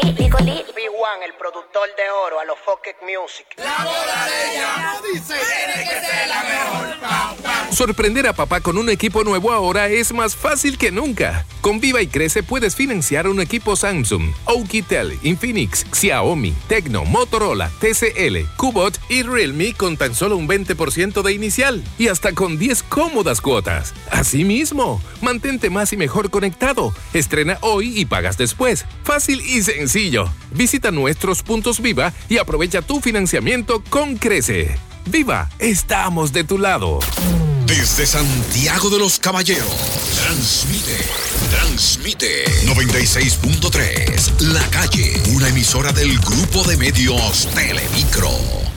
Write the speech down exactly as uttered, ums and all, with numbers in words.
Big One, el productor de oro a los Focus Music. La bola de ella dice tiene que ser la mejor. Pa, pa. Sorprender a papá con un equipo nuevo ahora es más fácil que nunca. Con Viva y Crece puedes financiar un equipo Samsung, Oukitel, Infinix, Xiaomi, Tecno, Motorola, T C L, Kubot y Realme con tan solo un veinte por ciento de inicial y hasta con diez cómodas cuotas. Asimismo, mantente más y mejor conectado. Estrena hoy y pagas después. Fácil y sencillo. Visita nuestros puntos Viva y aprovecha tu financiamiento con Crece. Viva, estamos de tu lado. Desde Santiago de los Caballeros, transmite, transmite noventa y seis punto tres, La Calle, una emisora del grupo de medios Telemicro.